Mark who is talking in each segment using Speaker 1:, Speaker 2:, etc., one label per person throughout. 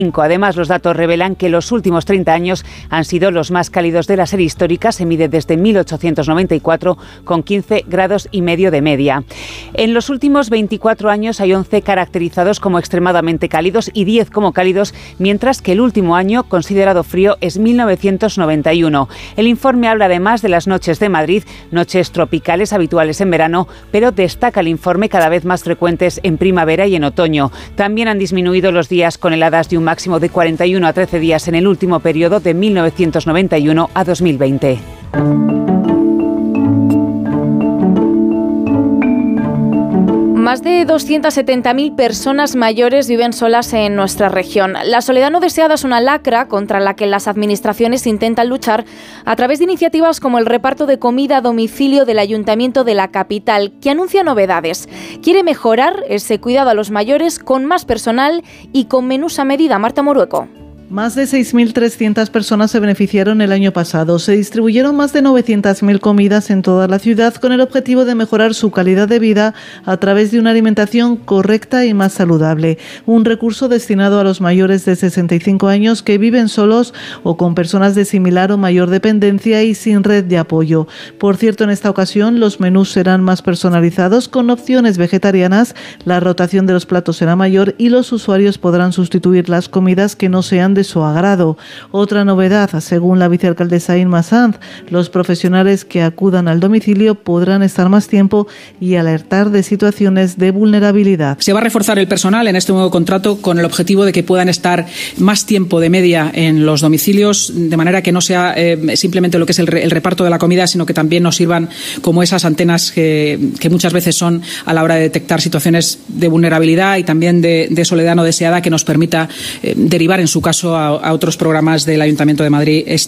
Speaker 1: Además, los datos revelan que los últimos 30 años han sido los más cálidos de la serie histórica. Se mide desde 1894 con 15,5 grados de media. En los últimos 24 años hay 11 caracterizados como extremadamente cálidos y 10 como cálidos, mientras que el último año considerado frío es 1991. El informe habla además de las noches de Madrid, noches tropicales habituales en verano, pero destaca el informe cada vez más frecuentes en primavera y en otoño. También han disminuido los días con heladas de un máximo de 41 a 13 días en el último periodo de 1991 a 2020.
Speaker 2: Más de 270.000 personas mayores viven solas en nuestra región. La soledad no deseada es una lacra contra la que las administraciones intentan luchar a través de iniciativas como el reparto de comida a domicilio del Ayuntamiento de la capital, que anuncia novedades. Quiere mejorar ese cuidado a los mayores con más personal y con menús a medida. Marta Morueco.
Speaker 3: Más de 6.300 personas se beneficiaron el año pasado. Se distribuyeron más de 900.000 comidas en toda la ciudad con el objetivo de mejorar su calidad de vida a través de una alimentación correcta y más saludable. Un recurso destinado a los mayores de 65 años que viven solos o con personas de similar o mayor dependencia y sin red de apoyo. Por cierto, en esta ocasión los menús serán más personalizados con opciones vegetarianas, la rotación de los platos será mayor y los usuarios podrán sustituir las comidas que no sean de su agrado. Otra novedad, según la vicealcaldesa Inma Sanz, los profesionales que acudan al domicilio podrán estar más tiempo y alertar de situaciones de vulnerabilidad.
Speaker 4: Se va a reforzar el personal en este nuevo contrato con el objetivo de que puedan estar más tiempo de media en los domicilios, de manera que no sea simplemente lo que es el reparto de la comida, sino que también nos sirvan como esas antenas que muchas veces son a la hora de detectar situaciones de vulnerabilidad y también de soledad no deseada, que nos permita derivar en su caso a otros programas del Ayuntamiento de Madrid a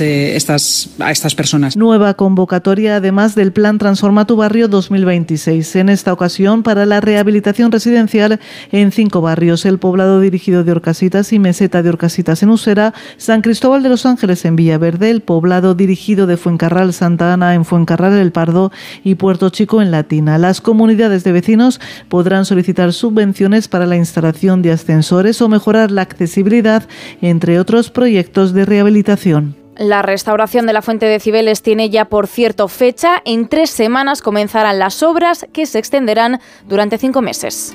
Speaker 4: estas personas.
Speaker 3: Nueva convocatoria además del Plan Transforma tu Barrio 2026. En esta ocasión para la rehabilitación residencial en 5 barrios: el Poblado Dirigido de Orcasitas y Meseta de Orcasitas en Usera, San Cristóbal de los Ángeles en Villaverde, el Poblado Dirigido de Fuencarral Santa Ana en Fuencarral El Pardo y Puerto Chico en Latina. Las comunidades de vecinos podrán solicitar subvenciones para la instalación de ascensores o mejorar la accesibilidad, entre otros proyectos de rehabilitación.
Speaker 2: La restauración de la fuente de Cibeles tiene ya, por cierto, fecha. En 3 semanas comenzarán las obras, que se extenderán durante 5 meses.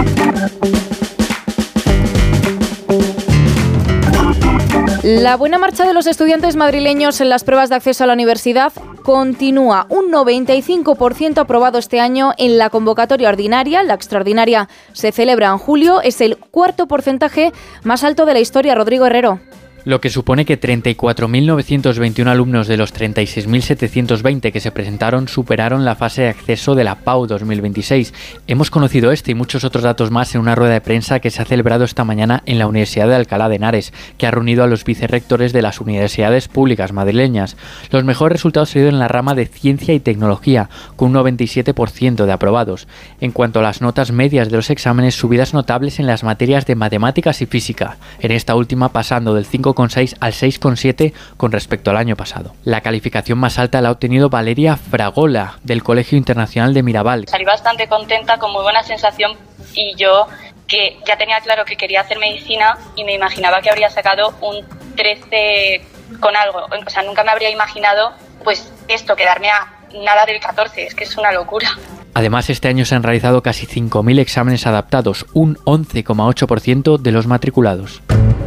Speaker 2: La buena marcha de los estudiantes madrileños en las pruebas de acceso a la universidad continúa. Un 95% aprobado este año en la convocatoria ordinaria. La extraordinaria se celebra en julio. Es el 4º porcentaje más alto de la historia. Rodrigo Herrero.
Speaker 5: Lo que supone que 34.921 alumnos de los 36.720 que se presentaron superaron la fase de acceso de la PAU 2026. Hemos conocido este y muchos otros datos más en una rueda de prensa que se ha celebrado esta mañana en la Universidad de Alcalá de Henares, que ha reunido a los vicerrectores de las universidades públicas madrileñas. Los mejores resultados se han ido en la rama de ciencia y tecnología, con un 97% de aprobados. En cuanto a las notas medias de los exámenes, subidas notables en las materias de matemáticas y física, en esta última pasando del 5,6 al 6,7 con respecto al año pasado. La calificación más alta la ha obtenido Valeria Fragola, del Colegio Internacional de Mirabal.
Speaker 6: Salí bastante contenta, con muy buena sensación, y yo, que ya tenía claro que quería hacer medicina y me imaginaba que habría sacado un 13 con algo. O sea, nunca me habría imaginado pues esto, quedarme a nada del 14, es que es una locura.
Speaker 5: Además, este año se han realizado casi 5.000 exámenes adaptados, un 11,8% de los matriculados.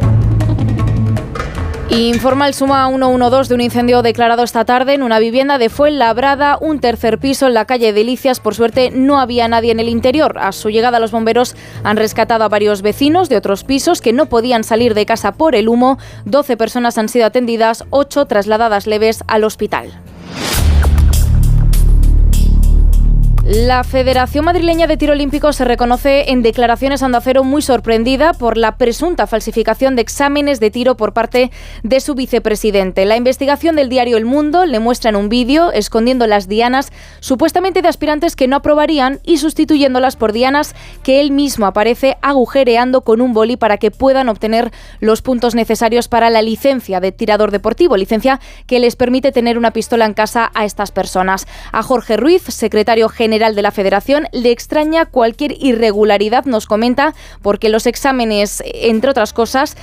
Speaker 2: Informa el Suma 112 de un incendio declarado esta tarde en una vivienda de Fuenlabrada, un tercer piso en la calle Delicias. Por suerte no había nadie en el interior. A su llegada los bomberos han rescatado a varios vecinos de otros pisos que no podían salir de casa por el humo. 12 personas han sido atendidas, 8 trasladadas leves al hospital. La Federación Madrileña de Tiro Olímpico se reconoce en declaraciones a Onda Cero muy sorprendida por la presunta falsificación de exámenes de tiro por parte de su vicepresidente. La investigación del diario El Mundo le muestra en un vídeo escondiendo las dianas supuestamente de aspirantes que no aprobarían y sustituyéndolas por dianas que él mismo aparece agujereando con un boli para que puedan obtener los puntos necesarios para la licencia de tirador deportivo, licencia que les permite tener una pistola en casa a estas personas. A Jorge Ruiz, secretario general de la Federación, le extraña cualquier irregularidad, nos comenta, porque los exámenes, entre otras cosas,